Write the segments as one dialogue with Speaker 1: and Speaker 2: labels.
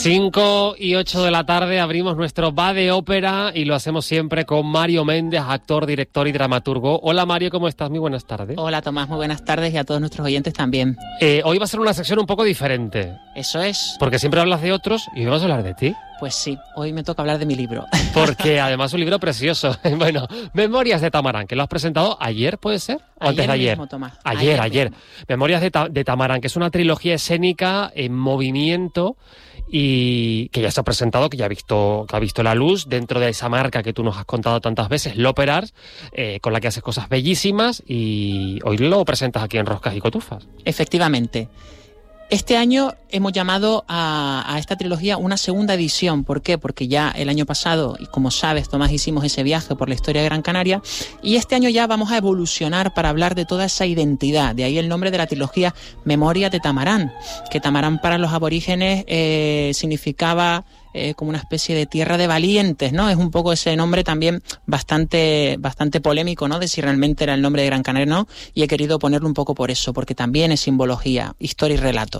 Speaker 1: 5:08 de la tarde abrimos nuestro Va de Ópera y lo hacemos siempre con Mario Méndez, actor, director y dramaturgo. Hola Mario, ¿cómo estás? Muy buenas tardes.
Speaker 2: Hola Tomás, muy buenas tardes y a todos nuestros oyentes también.
Speaker 1: Hoy va a ser una sección un poco diferente.
Speaker 2: Eso es.
Speaker 1: Porque siempre hablas de otros y hoy vamos a hablar de ti.
Speaker 2: Pues sí, hoy me toca hablar de mi libro.
Speaker 1: Porque además es un libro precioso. Bueno, Memorias de Tamarán, que lo has presentado ayer, ¿puede ser? ¿O antes de ayer?
Speaker 2: Mismo, Tomás.
Speaker 1: Ayer. Memorias de Tamarán, que es una trilogía escénica en movimiento y que ya se ha presentado, que ha visto la luz dentro de esa marca que tú nos has contado tantas veces, L'Oper Arts, con la que haces cosas bellísimas y hoy lo presentas aquí en Roscas y Cotufas.
Speaker 2: Efectivamente. Este año hemos llamado a esta trilogía una segunda edición. ¿Por qué? Porque ya el año pasado, y como sabes, Tomás, hicimos ese viaje por la historia de Gran Canaria, y este año ya vamos a evolucionar para hablar de toda esa identidad. De ahí el nombre de la trilogía Memorias de Tamarán, que Tamarán para los aborígenes significaba como una especie de tierra de valientes, ¿no? Es un poco ese nombre también bastante polémico, ¿no? De si realmente era el nombre de Gran Canaria o no, y he querido ponerlo un poco por eso, porque también es simbología, historia y relato.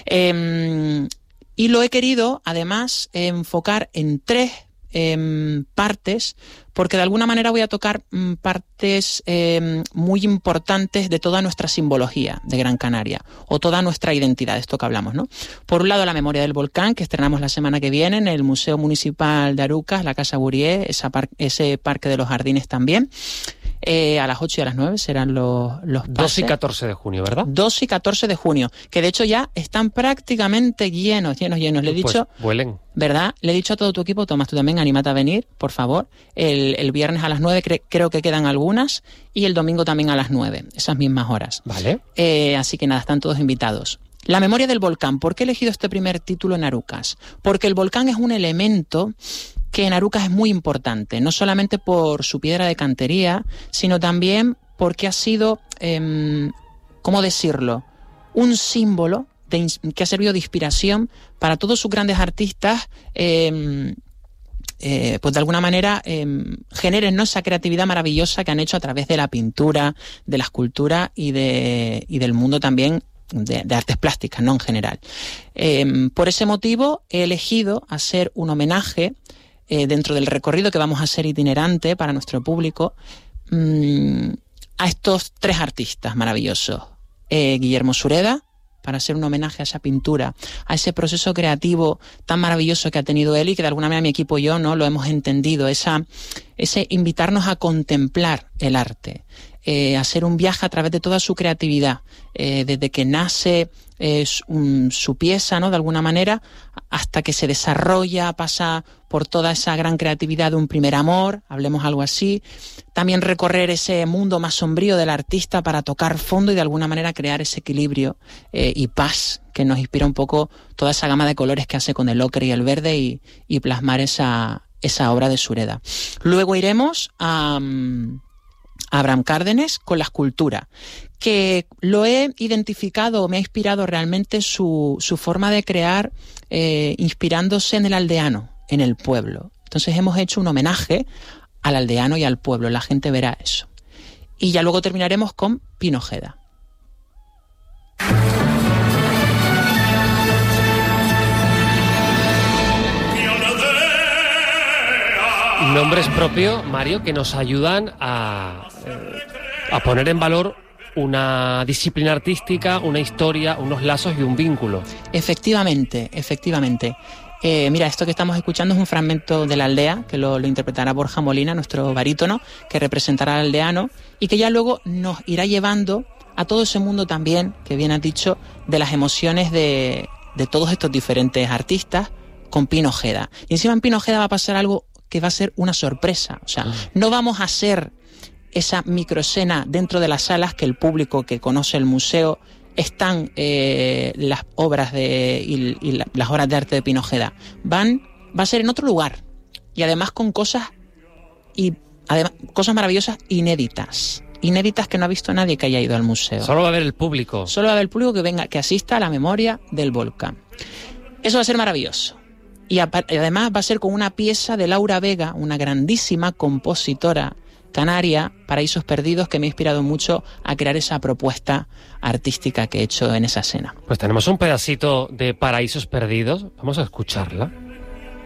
Speaker 2: Y lo he querido, además, enfocar en tres partes, porque de alguna manera voy a tocar partes muy importantes de toda nuestra simbología de Gran Canaria, o toda nuestra identidad, de esto que hablamos, ¿no? Por un lado, la memoria del volcán, que estrenamos la semana que viene en el Museo Municipal de Arucas, la Casa Burié, ese Parque de los Jardines también. A las 8 y a las 9 serán los
Speaker 1: 2 y 14 de junio, ¿verdad?
Speaker 2: 2 y 14 de junio, que de hecho ya están prácticamente llenos. Le he dicho,
Speaker 1: pues vuelen.
Speaker 2: ¿Verdad? Le he dicho a todo tu equipo, Tomás, tú también, anímate a venir, por favor. El viernes a las 9 creo que quedan algunas, y el domingo también a las 9, esas mismas horas.
Speaker 1: Vale.
Speaker 2: Así que nada, están todos invitados. La memoria del volcán. ¿Por qué he elegido este primer título en Arucas? Porque el volcán es un elemento que en Arucas es muy importante, no solamente por su piedra de cantería, sino también porque ha sido, ¿cómo decirlo?, un símbolo que ha servido de inspiración para todos sus grandes artistas, pues de alguna manera generen, ¿no?, esa creatividad maravillosa que han hecho a través de la pintura, de la escultura y del mundo también de artes plásticas, ¿no?, en general. Por ese motivo he elegido hacer un homenaje dentro del recorrido que vamos a hacer itinerante para nuestro público, a estos tres artistas maravillosos. Guillermo Sureda, para hacer un homenaje a esa pintura, a ese proceso creativo tan maravilloso que ha tenido él y que de alguna manera mi equipo y yo, ¿no?, lo hemos entendido, ese invitarnos a contemplar el arte, hacer un viaje a través de toda su creatividad, desde que nace su pieza, ¿no?, de alguna manera, hasta que se desarrolla, pasa por toda esa gran creatividad de un primer amor, hablemos algo así. También recorrer ese mundo más sombrío del artista para tocar fondo y de alguna manera crear ese equilibrio y paz que nos inspira un poco toda esa gama de colores que hace con el ocre y el verde y plasmar esa obra de Sureda. Luego iremos a Abraham Cárdenas con la escultura, que lo he identificado, me ha inspirado realmente su forma de crear, inspirándose en el aldeano, en el pueblo. Entonces hemos hecho un homenaje al aldeano y al pueblo, la gente verá eso. Y ya luego terminaremos con Pino Ojeda.
Speaker 1: Nombres propios, Mario, que nos ayudan a poner en valor una disciplina artística, una historia, unos lazos y un vínculo.
Speaker 2: Efectivamente. Mira, esto que estamos escuchando es un fragmento de La Aldea, que lo interpretará Borja Molina, nuestro barítono, que representará al aldeano y que ya luego nos irá llevando a todo ese mundo también, que bien has dicho, de las emociones de todos estos diferentes artistas con Pino Ojeda. Y encima en Pino Ojeda va a pasar algo que va a ser una sorpresa. O sea, no vamos a hacer esa microescena dentro de las salas que el público que conoce el museo están las obras las obras de arte de Pino Ojeda. Va a ser en otro lugar y además con cosas maravillosas inéditas que no ha visto nadie que haya ido al museo.
Speaker 1: Solo va a ver el público.
Speaker 2: Solo va a ver el público que asista a la memoria del volcán. Eso va a ser maravilloso. Y además va a ser con una pieza de Laura Vega, una grandísima compositora canaria, Paraísos Perdidos, que me ha inspirado mucho a crear esa propuesta artística que he hecho en esa escena.
Speaker 1: Pues tenemos un pedacito de Paraísos Perdidos, vamos a escucharla.